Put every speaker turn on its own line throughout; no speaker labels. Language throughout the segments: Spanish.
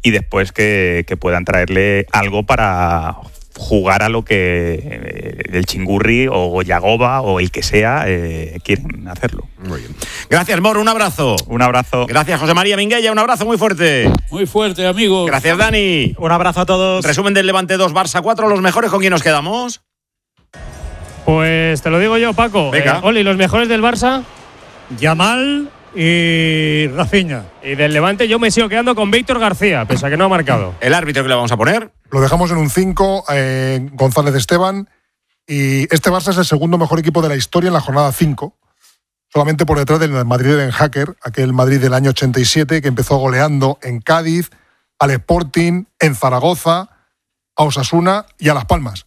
y después que puedan traerle algo para jugar a lo que el Chingurri o Yagoba o el que sea quieren hacerlo.
Muy bien. Gracias, Mor, un abrazo.
Un abrazo.
Gracias, José María Minguella, un abrazo muy fuerte.
Muy fuerte, amigos.
Gracias, Dani.
Un abrazo a todos.
Resumen del Levante 2, Barça 4, los mejores, ¿con quién nos quedamos?
Pues te lo digo yo, Paco.
Venga.
Oli, los mejores del Barça.
Yamal y Rafinha.
Y del Levante yo me sigo quedando con Víctor García, pese a que no ha marcado.
¿El árbitro que le vamos a poner?
Lo dejamos en un 5, González Esteban. Y este Barça es el segundo mejor equipo de la historia en la jornada 5. Solamente por detrás del Madrid de Ben Hacker, aquel Madrid del año 87 que empezó goleando en Cádiz, al Sporting, en Zaragoza, a Osasuna y a Las Palmas.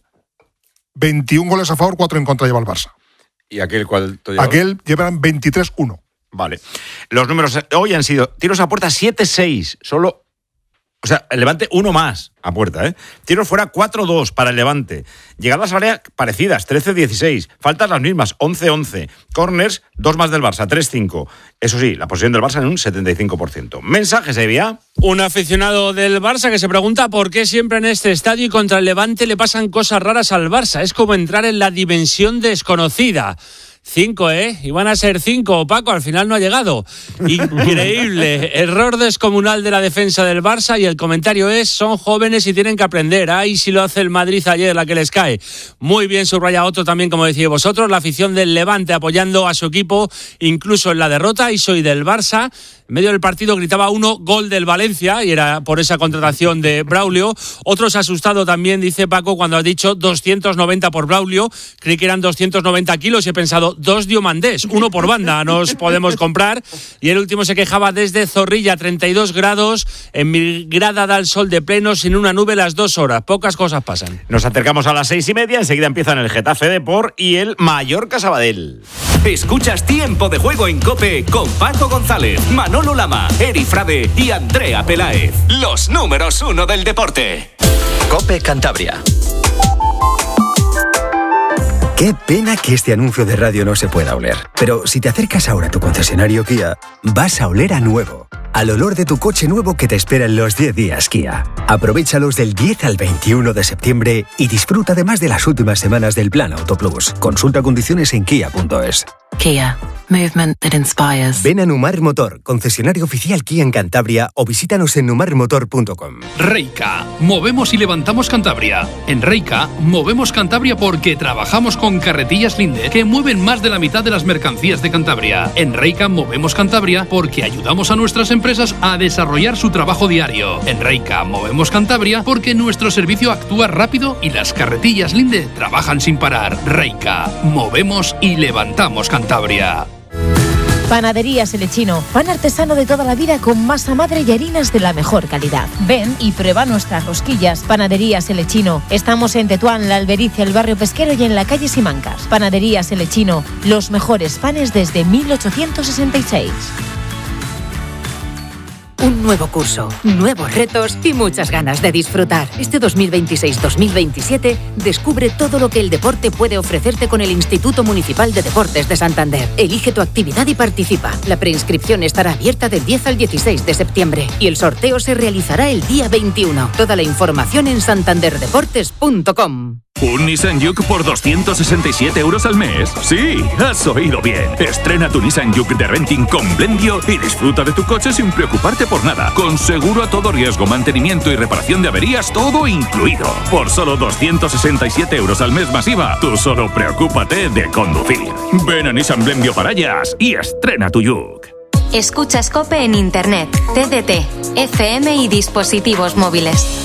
21 goles a favor, 4 en contra lleva el Barça.
¿Y aquel cuál te lleva?
Aquel llevan 23-1.
Vale. Los números hoy han sido tiros a puerta 7-6, solo. O sea, el Levante uno más a puerta, ¿eh? Tiros fuera 4-2 para el Levante. Llegadas a área parecidas, 13-16. Faltas las mismas, 11-11. Corners, 2 más del Barça, 3-5. Eso sí, la posesión del Barça en un 75%. Mensajes, Evia.
Un aficionado del Barça que se pregunta por qué siempre en este estadio y contra el Levante le pasan cosas raras al Barça. Es como entrar en la dimensión desconocida. 5, Iban a ser 5, Paco, al final no ha llegado. Increíble. Error descomunal de la defensa del Barça y el comentario es, son jóvenes y tienen que aprender. Ay, si lo hace el Madrid ayer, la que les cae. Muy bien subraya otro también, como decís vosotros, la afición del Levante apoyando a su equipo, incluso en la derrota, y soy del Barça. En medio del partido gritaba uno, gol del Valencia, y era por esa contratación de Braulio. Otro se ha asustado también, dice Paco, cuando ha dicho 290 por Braulio. Creí que eran 290 kilos y he pensado, 2 diomandés, 1 por banda, nos podemos comprar. Y el último se quejaba desde Zorrilla, 32 grados, en mi grada da el sol de pleno, sin una nube las 2 horas. Pocas cosas pasan.
Nos acercamos a las 6:30, enseguida empiezan el Getafe Depor y el Mallorca Sabadell.
Escuchas Tiempo de Juego en COPE con Paco González, Manolo Lama, Eri Frade y Andrea Peláez. Los números 1 del deporte.
COPE Cantabria. Qué pena que este anuncio de radio no se pueda oler. Pero si te acercas ahora a tu concesionario Kia, vas a oler a nuevo. Al olor de tu coche nuevo que te espera en los 10 días Kia. Aprovéchalos del 10 al 21 de septiembre y disfruta además de las últimas semanas del Plan Auto Plus. Consulta condiciones en kia.es.
Kia. Movement that inspires.
Ven a Numar Motor, concesionario oficial Kia en Cantabria, o visítanos en numarmotor.com.
Reika. Movemos y levantamos Cantabria. En Reika, movemos Cantabria porque trabajamos con carretillas Linde, que mueven más de la mitad de las mercancías de Cantabria. En Reika, movemos Cantabria porque ayudamos a nuestras empresas a desarrollar su trabajo diario. En Reika, movemos Cantabria porque nuestro servicio actúa rápido y las carretillas Linde trabajan sin parar. Reika. Movemos y levantamos Cantabria.
Panaderías El Lechino, pan artesano de toda la vida con masa madre y harinas de la mejor calidad. Ven y prueba nuestras rosquillas. Panaderías El Lechino. Estamos en Tetuán, La Albericia, el barrio pesquero y en la calle Simancas. Panaderías El Lechino, los mejores panes desde 1866.
Un nuevo curso, nuevos retos y muchas ganas de disfrutar. Este 2026-2027 descubre todo lo que el deporte puede ofrecerte con el Instituto Municipal de Deportes de Santander. Elige tu actividad y participa. La preinscripción estará abierta del 10 al 16 de septiembre y el sorteo se realizará el día 21. Toda la información en santanderdeportes.com.
¿Un Nissan Juke por 267 euros al mes? Sí, has oído bien. Estrena tu Nissan Juke de renting con Blendio y disfruta de tu coche sin preocuparte por nada. Con seguro a todo riesgo, mantenimiento y reparación de averías, todo incluido. Por solo 267 euros al mes más IVA, tú solo preocúpate de conducir. Ven a Nissan Blendio Parayas y estrena tu Juke.
Escuchas COPE en Internet, TDT, FM y dispositivos móviles.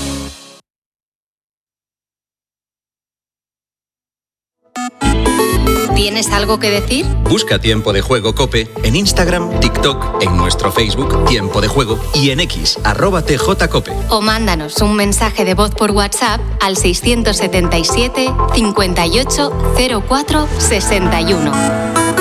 ¿Tienes algo que decir?
Busca Tiempo de Juego COPE en Instagram, TikTok, en nuestro Facebook Tiempo de Juego y en X, @TJCOPE.
O mándanos un mensaje de voz por WhatsApp al 677 58 04 61.